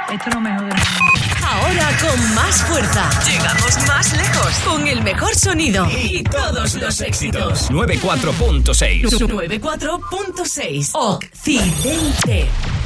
Esto es lo mejor del mundo. Ahora con más fuerza. Llegamos más lejos. Con el mejor sonido. Y todos los éxitos. 94.6. 94.6. Occidente.